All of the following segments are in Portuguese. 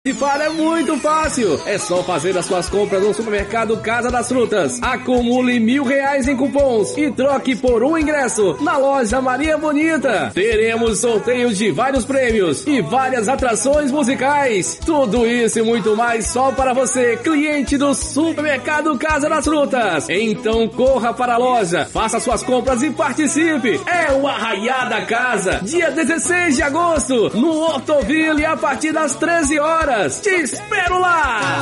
Participar é muito fácil. É só fazer as suas compras no supermercado Casa das Frutas. Acumule R$1.000 em cupons e troque por um ingresso na loja Maria Bonita. Teremos sorteios de vários prêmios e várias atrações musicais. Tudo isso e muito mais só para você, cliente do supermercado Casa das Frutas. Então corra para a loja, faça suas compras e participe. É o Arraiá da Casa, dia 16 de agosto, no Hortoville, a partir das 13 horas. Te espero lá!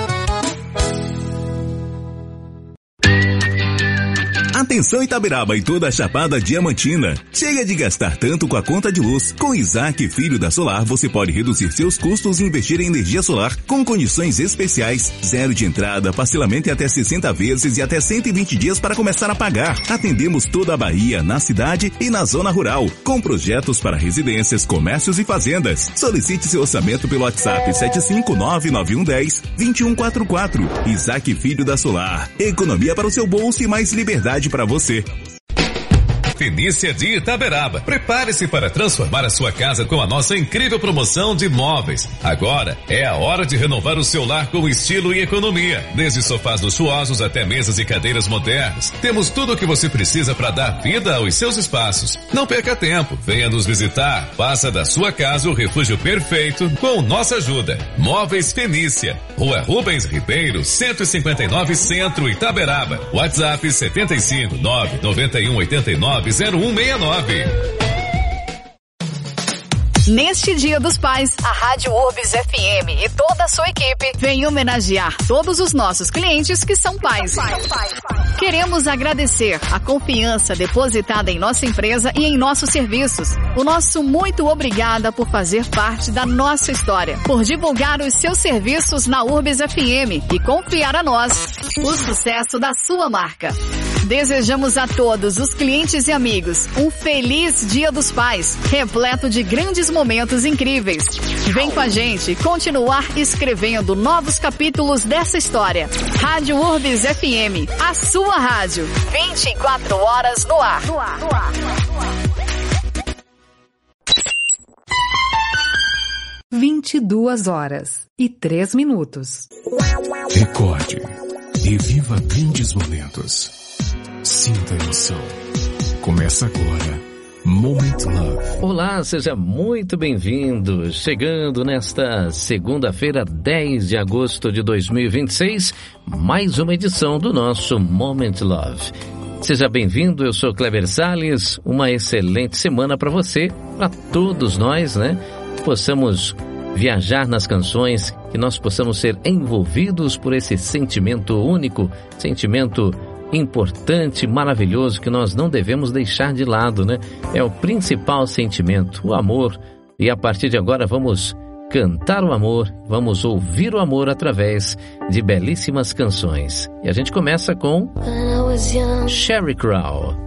Atenção Itabiraba e toda a Chapada Diamantina. Chega de gastar tanto com a conta de luz. Com Isaac Filho da Solar, você pode reduzir seus custos e investir em energia solar com condições especiais. 0 de entrada, parcelamento em até 60 vezes e até 120 dias para começar a pagar. Atendemos toda a Bahia, na cidade e na zona rural, com projetos para residências, comércios e fazendas. Solicite seu orçamento pelo WhatsApp 7599110-2144. Isaac Filho da Solar. Economia para o seu bolso e mais liberdade para você. Fenícia de Itaberaba. Prepare-se para transformar a sua casa com a nossa incrível promoção de móveis. Agora é a hora de renovar o seu lar com estilo e economia. Desde sofás luxuosos até mesas e cadeiras modernas. Temos tudo o que você precisa para dar vida aos seus espaços. Não perca tempo. Venha nos visitar. Faça da sua casa o refúgio perfeito com nossa ajuda. Móveis Fenícia. Rua Rubens Ribeiro, 159 Centro, Itaberaba. WhatsApp 75991890169. Neste Dia dos Pais, a Rádio Urbs FM e toda a sua equipe vem homenagear todos os nossos clientes que são pais. Queremos agradecer a confiança depositada em nossa empresa e em nossos serviços. O nosso muito obrigada por fazer parte da nossa história, por divulgar os seus serviços na Urbs FM e confiar a nós o sucesso da sua marca. Desejamos a todos os clientes e amigos um feliz Dia dos Pais, repleto de grandes momentos incríveis. Vem com a gente continuar escrevendo novos capítulos dessa história. Rádio Urbs FM, a sua rádio. 24 horas no ar. 22h03. Recorde e viva grandes momentos. Sinta a emoção. Começa agora, Moment Love. Olá, seja muito bem-vindo. Chegando nesta segunda-feira, 10 de agosto de 2026, mais uma edição do nosso Moment Love. Seja bem-vindo, eu sou Kleber Salles. Uma excelente semana para você, para todos nós, né? Possamos viajar nas canções, que nós possamos ser envolvidos por esse sentimento único, sentimento importante, maravilhoso, que nós não devemos deixar de lado, né? É o principal sentimento, o amor. E a partir de agora vamos cantar o amor, vamos ouvir o amor através de belíssimas canções. E a gente começa com Sheryl Crow.